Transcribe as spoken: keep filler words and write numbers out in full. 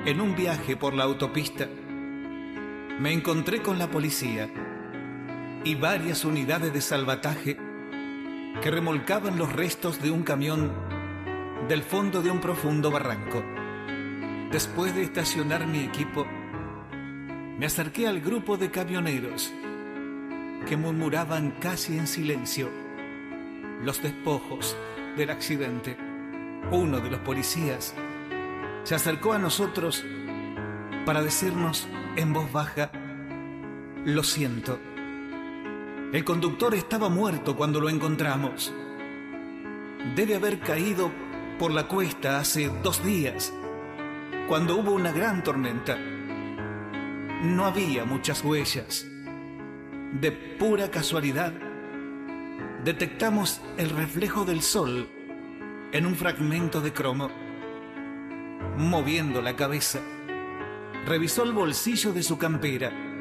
En un viaje por la autopista, me encontré con la policía y varias unidades de salvataje que remolcaban los restos de un camión del fondo de un profundo barranco. Después de estacionar mi equipo, me acerqué al grupo de camioneros que murmuraban casi en silencio los despojos del accidente. Uno de los policías se acercó a nosotros para decirnos en voz baja: lo siento, el conductor estaba muerto cuando lo encontramos. Debe haber caído por la cuesta hace dos días, cuando hubo una gran tormenta. No había muchas huellas. De pura casualidad, detectamos el reflejo del sol en un fragmento de cromo. Moviendo la cabeza, revisó el bolsillo de su campera